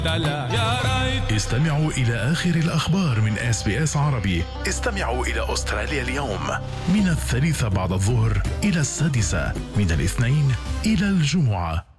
استمعوا إلى آخر الأخبار من SBS عربي. استمعوا إلى أستراليا اليوم من 3 بعد الظهر إلى 6 من الاثنين إلى الجمعة.